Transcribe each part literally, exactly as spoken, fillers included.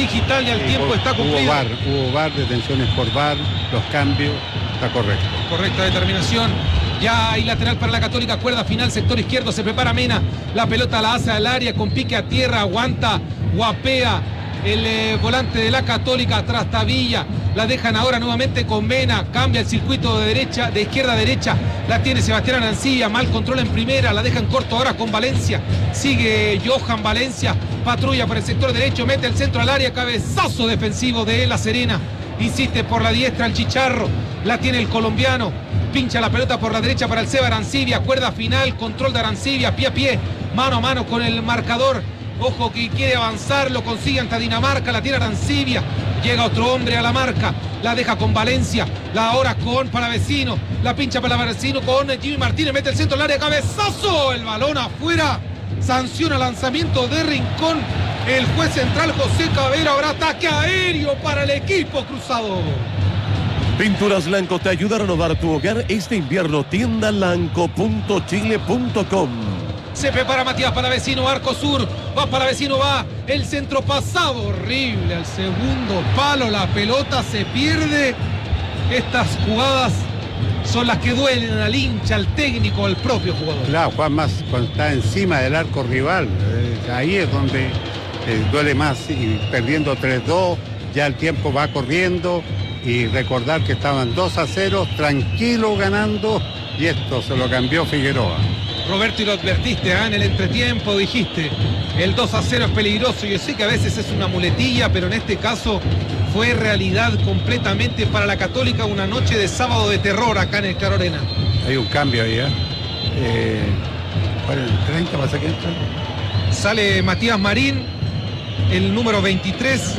digital y al Sí, tiempo hubo, está cumplido. Hubo VAR, hubo VAR, detenciones por VAR, los cambios, está correcto. Correcta determinación. Ya hay lateral para la Católica, cuerda final, sector izquierdo, se prepara Mena. La pelota la hace al área con pique a tierra, aguanta, guapea el eh, volante de la Católica, Trastavilla. La dejan ahora nuevamente con Mena, cambia el circuito de derecha, de izquierda a derecha. La tiene Sebastián Arancibia, mal control en primera, la dejan corto ahora con Valencia. Sigue Johan Valencia, patrulla por el sector derecho, mete el centro al área, cabezazo defensivo de La Serena. Insiste por la diestra el Chicharro, la tiene el colombiano. Pincha la pelota por la derecha para el Seba Arancibia, cuerda final, control de Arancibia, pie a pie, mano a mano con el marcador. Ojo que quiere avanzar, lo consigue ante Dinamarca, la tiene Arancibia. Llega otro hombre a la marca, la deja con Valencia, la ahora con Palavecino, la pincha para Palavecino con Jimmy Martínez, mete el centro al área, cabezazo, el balón afuera, sanciona lanzamiento de Rincón. El juez central José Cabero, habrá ataque aéreo para el equipo cruzado. Pinturas Lanco te ayuda a renovar tu hogar este invierno. Tienda lanco punto chile punto com. Se prepara Matías Palavecino, arco sur, va Palavecino, va, el centro pasado, horrible, al segundo palo, la pelota se pierde. Estas jugadas son las que duelen al hincha, al técnico, al propio jugador. Claro, Juan, más cuando está encima del arco rival, eh, ahí es donde eh, duele más, y perdiendo tres dos, ya el tiempo va corriendo, y recordar que estaban dos a cero, tranquilo ganando, y esto se lo cambió Figueroa. Roberto, y lo advertiste, ¿eh? En el entretiempo dijiste, el dos a cero es peligroso. Yo sé que a veces es una muletilla, pero en este caso fue realidad completamente para la Católica, una noche de sábado de terror acá en el Claro Arena. Hay un cambio ahí, ¿eh? eh ¿Cuál es el treinta? ¿Pasa que entra? Sale Matías Marín, el número veintitrés.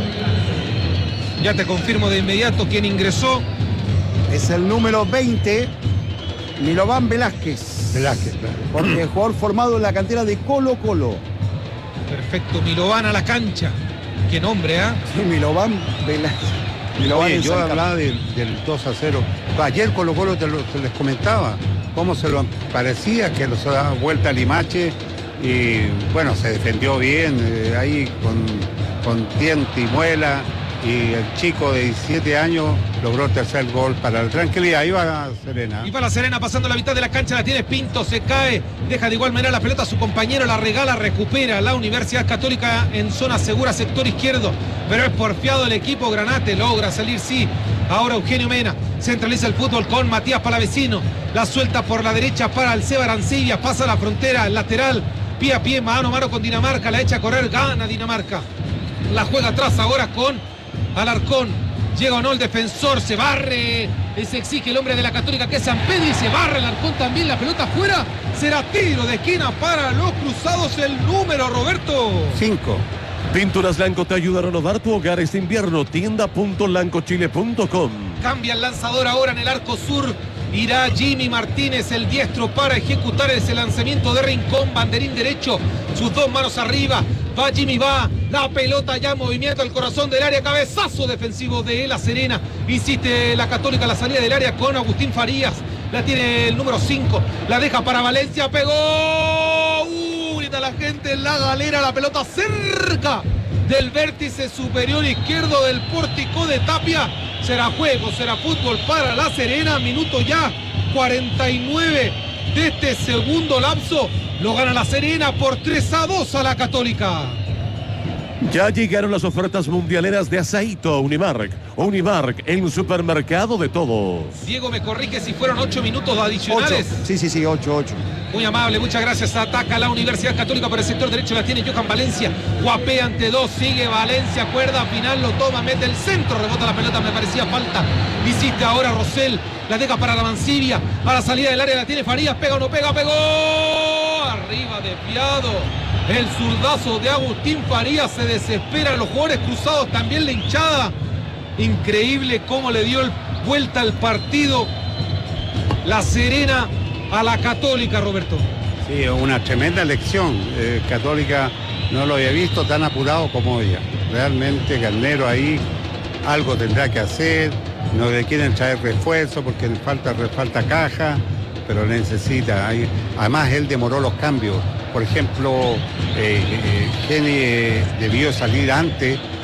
Ya te confirmo de inmediato quién ingresó. Es el número veinte, Milovan Velázquez. Velázquez, claro. Porque jugador formado en la cantera de Colo Colo. Perfecto, Milovan a la cancha. Qué nombre, ¿ah? ¿eh? Sí, Milovan Velázquez. Milovan Oye, en yo San hablaba del, del dos a cero. Ayer Colo Colo te, lo, te les comentaba cómo se lo parecía, que los daba vuelta a Limache y bueno, se defendió bien eh, ahí con, con diente y muela, y el chico de diecisiete años logró el tercer gol para la tranquilidad. Iba Serena. Y para la Serena, pasando la mitad de la cancha, la tiene Pinto, se cae, deja de igual manera la pelota a su compañero, la regala, recupera la Universidad Católica en zona segura, sector izquierdo, pero es porfiado el equipo Granate, logra salir, sí. Ahora Eugenio Mena centraliza el fútbol con Matías Palavecino, la suelta por la derecha para el Seba Arancibia, pasa la frontera, el lateral, pie a pie, mano a mano con Dinamarca, la echa a correr, gana Dinamarca, la juega atrás ahora con Alarcón. Llega o no el defensor, se barre, se exige el hombre de la Católica que es San Pedro, y se barre Alarcón también, la pelota afuera, será tiro de esquina para los cruzados, el número, Roberto. Cinco. Pinturas Lanco te ayuda a renovar tu hogar este invierno. Tienda punto lanco chile punto com. Cambia el lanzador ahora en el arco sur. Irá Jimmy Martínez, el diestro, para ejecutar ese lanzamiento de Rincón, banderín derecho, sus dos manos arriba, va Jimmy, va, la pelota ya en movimiento, el corazón del área, cabezazo defensivo de La Serena, insiste la Católica, la salida del área con Agustín Farías, la tiene el número cinco, la deja para Valencia, pegó, uh, grita la gente en la galera, la pelota cerca del vértice superior izquierdo del pórtico de Tapia. Será juego, será fútbol para La Serena, minuto ya cuarenta y nueve de este segundo lapso. Lo gana La Serena por tres a dos a la Católica. Ya llegaron las ofertas mundialeras de Asaíto Unimark. Unimark, el supermercado de todos. Diego me corrige si fueron ocho minutos adicionales. Ocho. Sí, sí, sí, ocho, ocho. Muy amable, muchas gracias. Ataca la Universidad Católica por el sector derecho, la tiene Johan Valencia. Guapea ante dos, sigue Valencia, cuerda final, lo toma, mete el centro, rebota la pelota, me parecía falta. Insiste ahora Rosell, la deja para la Mancibia, a la salida del área la tiene Farías, pega o no pega, pegó. Arriba desviado. El zurdazo de Agustín Farías, se desespera, los jugadores cruzados, también la hinchada. Increíble cómo le dio el, vuelta al partido La Serena a la Católica, Roberto. Sí, una tremenda lección. Eh, Católica no lo había visto tan apurado como ella. Realmente Garnero ahí algo tendrá que hacer. No le quieren traer refuerzo porque le falta, le falta caja, pero necesita. Ahí. Además él demoró los cambios. Por ejemplo, eh, eh, Geni eh, debió salir antes